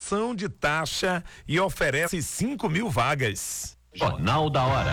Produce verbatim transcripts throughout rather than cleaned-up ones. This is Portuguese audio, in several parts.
isenção de taxa e oferece cinco mil vagas. Jornal da Hora.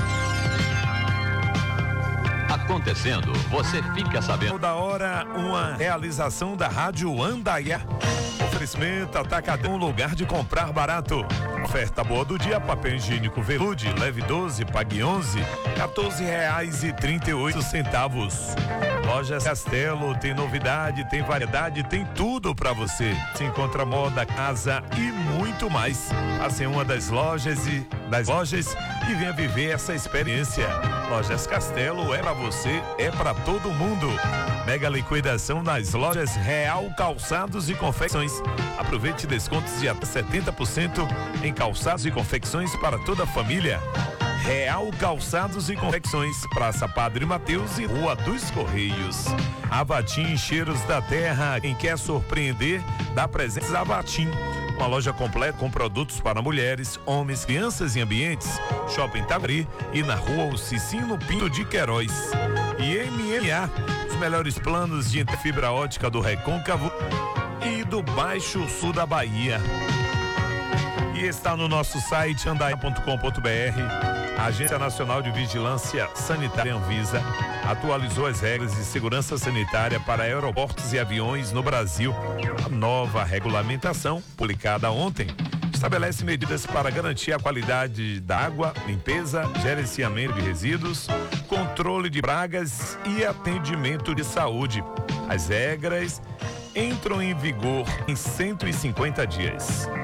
Acontecendo, você fica sabendo. Da Hora, uma realização da Rádio Andaiá. Oferecimento Atacadão, lugar de comprar barato. Oferta boa do dia, papel higiênico Velude, leve doze, pague onze, quatorze reais e trinta e oito centavos. Lojas Castelo, tem novidade, tem variedade, tem tudo pra você. Se encontra moda, casa e muito mais. Passe em uma das lojas e das lojas e venha viver essa experiência. Lojas Castelo é pra você, é pra todo mundo. Mega liquidação nas lojas Real Calçados e Confecções. Aproveite descontos de até setenta por cento em calçados e confecções para toda a família. Real Calçados e Confecções, Praça Padre Mateus e Rua dos Correios. Avatim, cheiros da terra. Quem quer surpreender, dá presentes Avatim. Uma loja completa com produtos para mulheres, homens, crianças e ambientes. Shopping Tavari e na Rua Cicino Pinto de Queiroz. E M M A, os melhores planos de fibra ótica do Recôncavo e do Baixo Sul da Bahia. E está no nosso site andaiá ponto com ponto br. A Agência Nacional de Vigilância Sanitária Anvisa atualizou as regras de segurança sanitária para aeroportos e aviões no Brasil. A nova regulamentação, publicada ontem, estabelece medidas para garantir a qualidade da água, limpeza, gerenciamento de resíduos, controle de pragas e atendimento de saúde. As regras entram em vigor em cento e cinquenta dias.